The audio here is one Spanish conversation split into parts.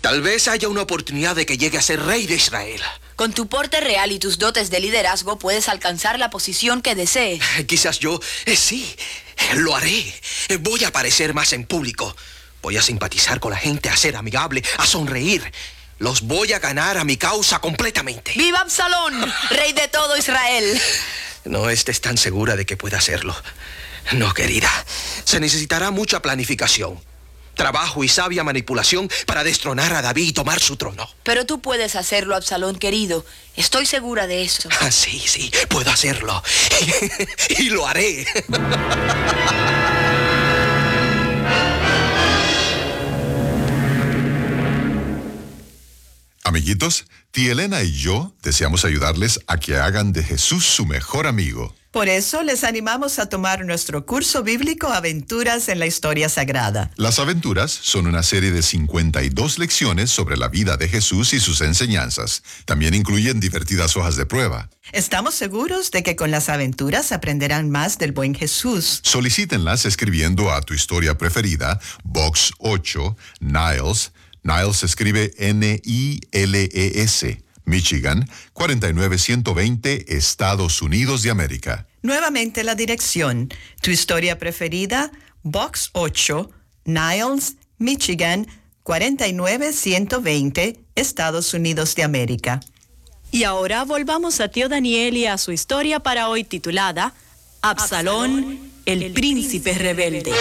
Tal vez haya una oportunidad de que llegue a ser rey de Israel. Con tu porte real y tus dotes de liderazgo puedes alcanzar la posición que desees. Quizás yo, sí, lo haré. Voy a aparecer más en público. Voy a simpatizar con la gente, a ser amigable, a sonreír. Los voy a ganar a mi causa completamente. ¡Viva Absalón, rey de todo Israel! No estés tan segura de que pueda hacerlo. No, querida. Se necesitará mucha planificación, trabajo y sabia manipulación para destronar a David y tomar su trono. Pero tú puedes hacerlo, Absalón, querido. Estoy segura de eso. Sí, puedo hacerlo. Y lo haré. Amiguitos, tía Elena y yo deseamos ayudarles a que hagan de Jesús su mejor amigo. Por eso les animamos a tomar nuestro curso bíblico Aventuras en la Historia Sagrada. Las aventuras son una serie de 52 lecciones sobre la vida de Jesús y sus enseñanzas. También incluyen divertidas hojas de prueba. Estamos seguros de que con las aventuras aprenderán más del buen Jesús. Solicítenlas escribiendo a tu historia preferida, Box 8, Niles. Niles se escribe Niles, Michigan, 49120, Estados Unidos de América. Nuevamente la dirección. Tu historia preferida, Box 8, Niles, Michigan, 49120, Estados Unidos de América. Y ahora volvamos a tío Daniel y a su historia para hoy titulada Absalón, el príncipe rebelde.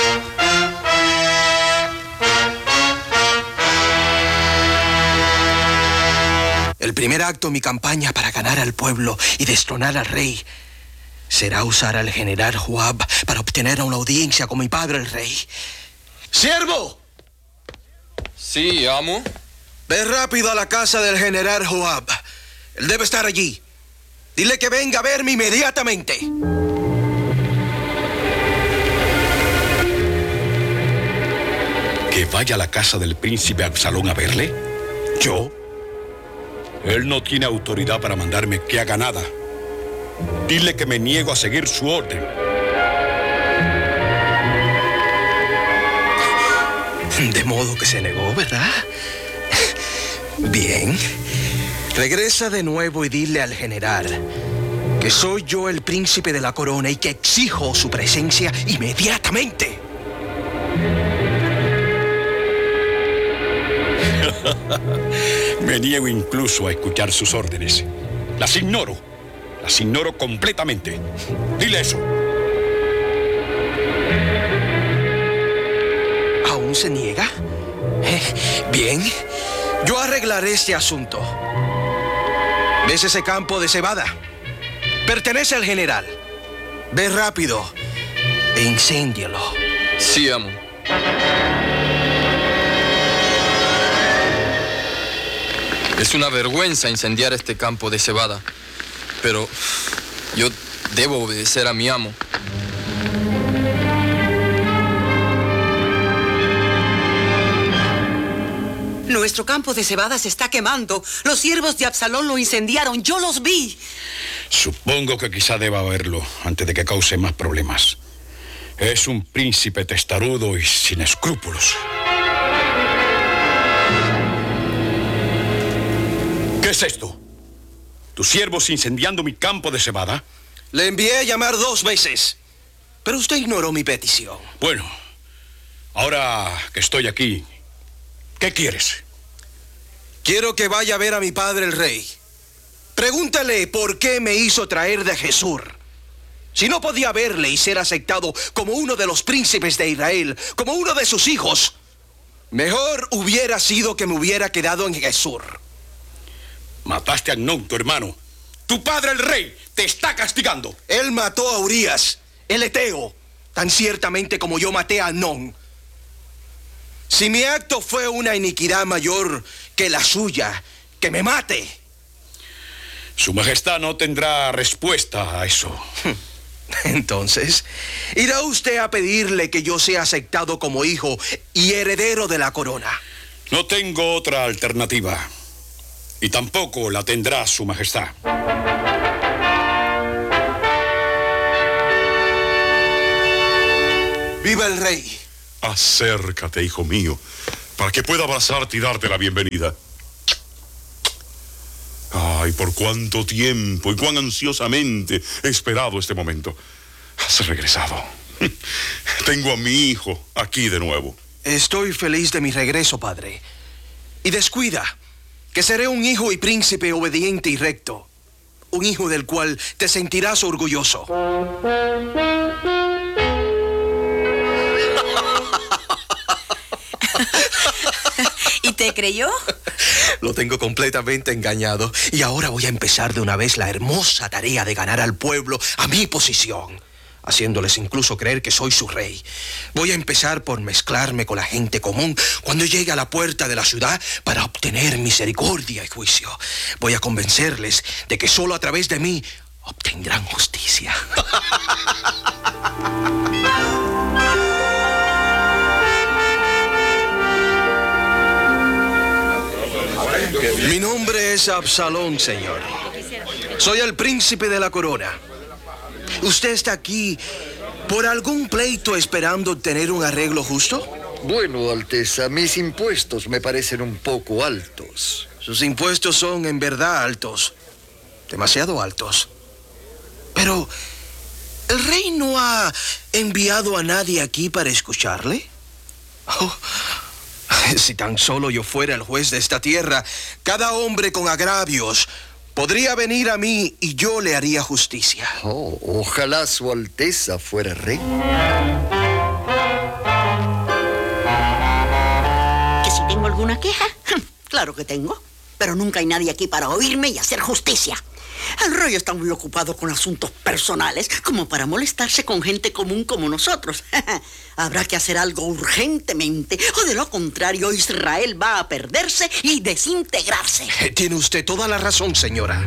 El primer acto de mi campaña para ganar al pueblo y destronar al rey será usar al general Joab para obtener una audiencia con mi padre el rey. ¡Siervo! Sí, amo. Ve rápido a la casa del general Joab. Él debe estar allí. Dile que venga a verme inmediatamente. ¿Que vaya a la casa del príncipe Absalón a verle? ¿Yo? Él no tiene autoridad para mandarme que haga nada. Dile que me niego a seguir su orden. De modo que se negó, ¿verdad? Bien. Regresa de nuevo y dile al general que soy yo el príncipe de la corona y que exijo su presencia inmediatamente. Me niego incluso a escuchar sus órdenes. Las ignoro completamente. Dile eso. ¿Aún se niega? Bien, yo arreglaré este asunto. ¿Ves ese campo de cebada? Pertenece al general. Ve rápido e incéndialo. Sí, amo. Es una vergüenza incendiar este campo de cebada, pero yo debo obedecer a mi amo. Nuestro campo de cebada se está quemando. Los siervos de Absalón lo incendiaron. Yo los vi. Supongo que quizá deba verlo antes de que cause más problemas. Es un príncipe testarudo y sin escrúpulos. ¿Qué es esto? ¿Tus siervos incendiando mi campo de cebada? Le envié a llamar 2 veces, pero usted ignoró mi petición. Bueno, ahora que estoy aquí, ¿qué quieres? Quiero que vaya a ver a mi padre el rey. Pregúntale por qué me hizo traer de Jesús. Si no podía verle y ser aceptado como uno de los príncipes de Israel, como uno de sus hijos, mejor hubiera sido que me hubiera quedado en Jesús. Mataste a Amnón, tu hermano. Tu padre, el rey, te está castigando. Él mató a Urías, el heteo, tan ciertamente como yo maté a Amnón. Si mi acto fue una iniquidad mayor que la suya, que me mate. Su Majestad no tendrá respuesta a eso. Entonces, ¿irá usted a pedirle que yo sea aceptado como hijo y heredero de la corona? No tengo otra alternativa. Y tampoco la tendrá Su Majestad. ¡Viva el rey! Acércate, hijo mío, para que pueda abrazarte y darte la bienvenida. Ay, por cuánto tiempo y cuán ansiosamente he esperado este momento. Has regresado. Tengo a mi hijo aquí de nuevo. Estoy feliz de mi regreso, padre. Y descuida, que seré un hijo y príncipe obediente y recto. Un hijo del cual te sentirás orgulloso. ¿Y te creyó? Lo tengo completamente engañado. Y ahora voy a empezar de una vez la hermosa tarea de ganar al pueblo a mi posición, haciéndoles incluso creer que soy su rey. Voy a empezar por mezclarme con la gente común cuando llegue a la puerta de la ciudad para obtener misericordia y juicio. Voy a convencerles de que solo a través de mí obtendrán justicia. Mi nombre es Absalón, señor. Soy el príncipe de la corona. ¿Usted está aquí por algún pleito esperando obtener un arreglo justo? Bueno, Alteza, mis impuestos me parecen un poco altos. Sus impuestos son en verdad altos. Demasiado altos. Pero, ¿el rey no ha enviado a nadie aquí para escucharle? Oh, si tan solo yo fuera el juez de esta tierra, cada hombre con agravios podría venir a mí y yo le haría justicia. Oh, ojalá su Alteza fuera rey. ¿Que si tengo alguna queja? Claro que tengo. Pero nunca hay nadie aquí para oírme y hacer justicia. El rey está muy ocupado con asuntos personales como para molestarse con gente común como nosotros. Habrá que hacer algo urgentemente, o de lo contrario Israel va a perderse y desintegrarse. Tiene usted toda la razón, señora.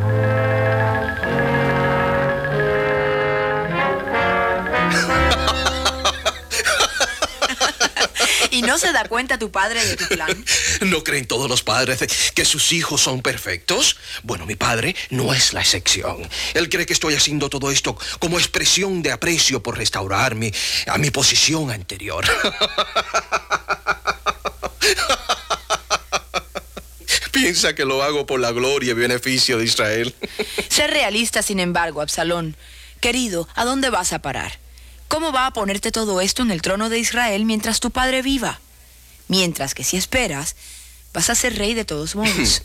¿Y no se da cuenta tu padre de tu plan? ¿No creen todos los padres que sus hijos son perfectos? Bueno, mi padre no es la excepción. Él cree que estoy haciendo todo esto como expresión de aprecio por restaurarme a mi posición anterior. Piensa que lo hago por la gloria y beneficio de Israel. Sé realista, sin embargo, Absalón. Querido, ¿a dónde vas a parar? ¿Cómo va a ponerte todo esto en el trono de Israel mientras tu padre viva? Mientras que si esperas, vas a ser rey de todos modos.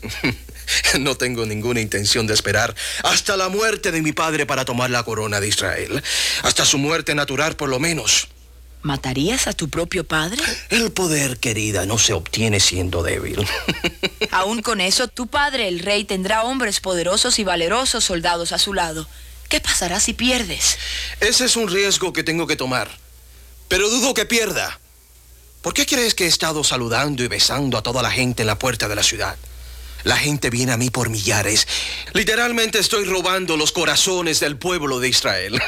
No tengo ninguna intención de esperar hasta la muerte de mi padre para tomar la corona de Israel. Hasta su muerte natural, por lo menos. ¿Matarías a tu propio padre? El poder, querida, no se obtiene siendo débil. Aún con eso, tu padre, el rey, tendrá hombres poderosos y valerosos soldados a su lado. ¿Qué pasará si pierdes? Ese es un riesgo que tengo que tomar. Pero dudo que pierda. ¿Por qué crees que he estado saludando y besando a toda la gente en la puerta de la ciudad? La gente viene a mí por millares. Literalmente estoy robando los corazones del pueblo de Israel.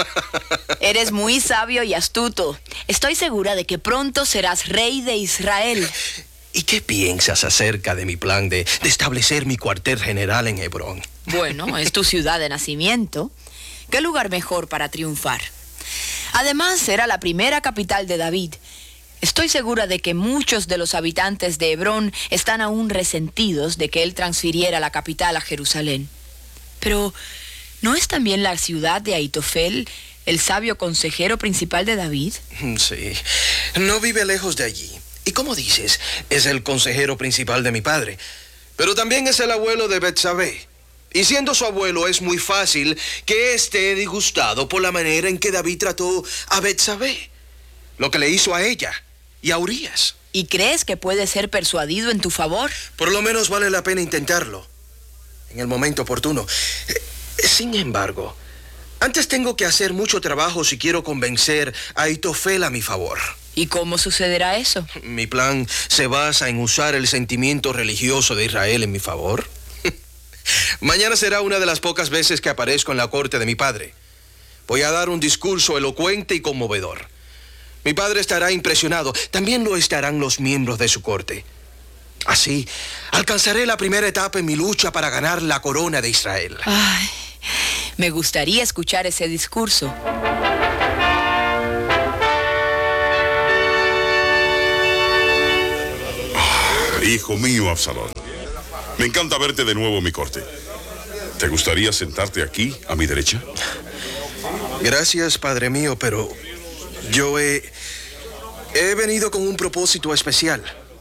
Eres muy sabio y astuto. Estoy segura de que pronto serás rey de Israel. ¿Y qué piensas acerca de mi plan de establecer mi cuartel general en Hebrón? Bueno, es tu ciudad de nacimiento. ¿Qué lugar mejor para triunfar? Además, era la primera capital de David. Estoy segura de que muchos de los habitantes de Hebrón están aún resentidos de que él transfiriera la capital a Jerusalén. Pero, ¿no es también la ciudad de Ahitofel el sabio consejero principal de David? Sí, no vive lejos de allí. Y como dices, es el consejero principal de mi padre. Pero también es el abuelo de Betsabé. Y siendo su abuelo, es muy fácil que esté disgustado por la manera en que David trató a Betsabé. Lo que le hizo a ella y a Urías. ¿Y crees que puede ser persuadido en tu favor? Por lo menos vale la pena intentarlo. En el momento oportuno. Sin embargo, antes tengo que hacer mucho trabajo si quiero convencer a Ahitofel a mi favor. ¿Y cómo sucederá eso? Mi plan se basa en usar el sentimiento religioso de Israel en mi favor. Mañana será una de las pocas veces que aparezco en la corte de mi padre. Voy a dar un discurso elocuente y conmovedor. Mi padre estará impresionado. También lo estarán los miembros de su corte. Así, alcanzaré la primera etapa en mi lucha para ganar la corona de Israel. Ay, me gustaría escuchar ese discurso. Hijo mío, Absalón. Me encanta verte de nuevo en mi corte. ¿Te gustaría sentarte aquí, a mi derecha? Gracias, padre mío, pero yo he venido con un propósito especial.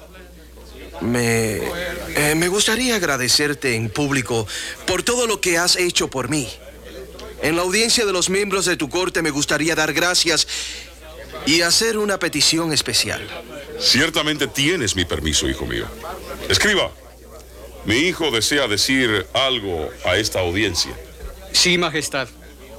Me gustaría agradecerte en público por todo lo que has hecho por mí. En la audiencia de los miembros de tu corte me gustaría dar gracias y hacer una petición especial. Ciertamente tienes mi permiso, hijo mío. Escriba. Mi hijo desea decir algo a esta audiencia. Sí, Majestad.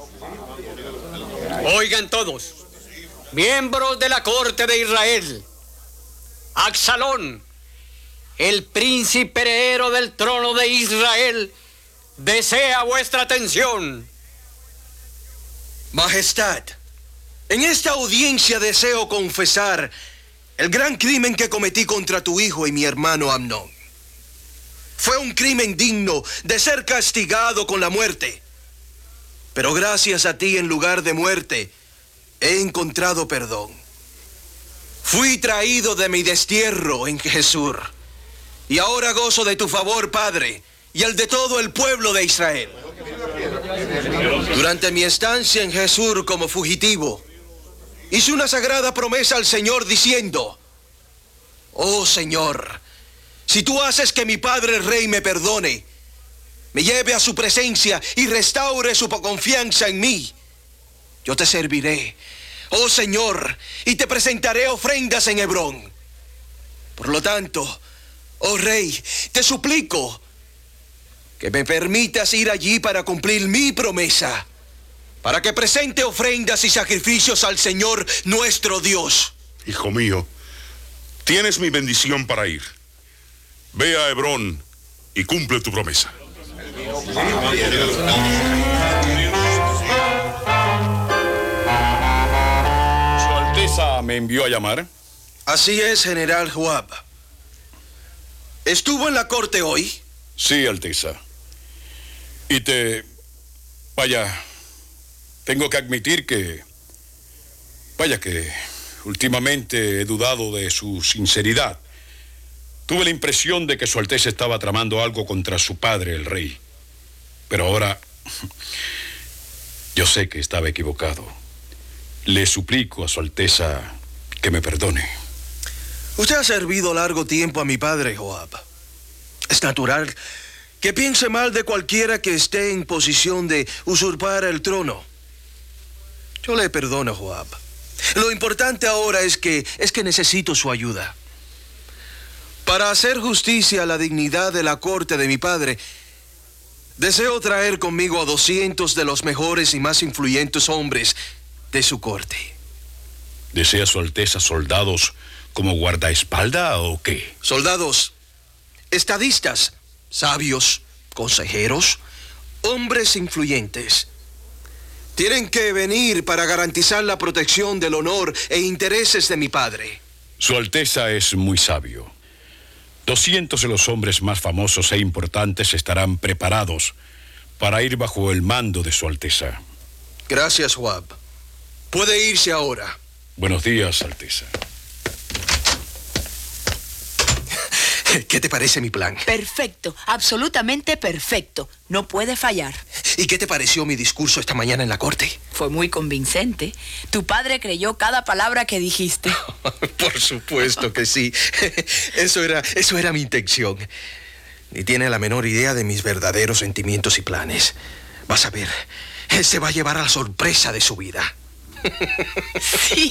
Oigan todos, miembros de la corte de Israel. Absalón, el príncipe heredero del trono de Israel, desea vuestra atención. Majestad, en esta audiencia deseo confesar el gran crimen que cometí contra tu hijo y mi hermano Amnón. Fue un crimen digno de ser castigado con la muerte. Pero gracias a ti, en lugar de muerte, he encontrado perdón. Fui traído de mi destierro en Jesús, y ahora gozo de tu favor, Padre, y el de todo el pueblo de Israel. Durante mi estancia en Jesús como fugitivo, hice una sagrada promesa al Señor diciendo: oh Señor, si tú haces que mi padre el rey me perdone, me lleve a su presencia y restaure su confianza en mí, yo te serviré, oh Señor, y te presentaré ofrendas en Hebrón. Por lo tanto, oh rey, te suplico que me permitas ir allí para cumplir mi promesa, para que presente ofrendas y sacrificios al Señor nuestro Dios. Hijo mío, tienes mi bendición para ir. Ve a Hebrón y cumple tu promesa. Su Alteza me envió a llamar. Así es, general Joab. ¿Estuvo en la corte hoy? Sí, Alteza. Y tengo que admitir que últimamente he dudado de su sinceridad. Tuve la impresión de que Su Alteza estaba tramando algo contra su padre, el rey. Pero ahora yo sé que estaba equivocado. Le suplico a Su Alteza que me perdone. Usted ha servido largo tiempo a mi padre, Joab. Es natural que piense mal de cualquiera que esté en posición de usurpar el trono. Yo le perdono, Joab. Lo importante ahora es que necesito su ayuda. Para hacer justicia a la dignidad de la corte de mi padre, deseo traer conmigo a 200 de los mejores y más influyentes hombres de su corte. ¿Desea Su Alteza soldados como guardaespaldas o qué? Soldados, estadistas, sabios, consejeros, hombres influyentes. Tienen que venir para garantizar la protección del honor e intereses de mi padre. Su Alteza es muy sabio. 200 de los hombres más famosos e importantes estarán preparados para ir bajo el mando de Su Alteza. Gracias, Joab. Puede irse ahora. Buenos días, Alteza. ¿Qué te parece mi plan? Perfecto, absolutamente perfecto. No puede fallar. ¿Y qué te pareció mi discurso esta mañana en la corte? Fue muy convincente. Tu padre creyó cada palabra que dijiste. Por supuesto que sí. Eso era mi intención. Ni tiene la menor idea de mis verdaderos sentimientos y planes. Vas a ver, él se va a llevar a la sorpresa de su vida. Sí.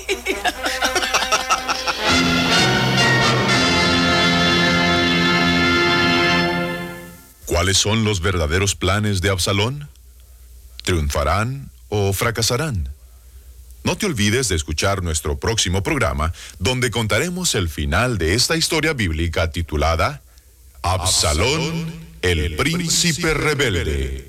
¿Cuáles son los verdaderos planes de Absalón? ¿Triunfarán o fracasarán? No te olvides de escuchar nuestro próximo programa, donde contaremos el final de esta historia bíblica titulada Absalón, el príncipe rebelde.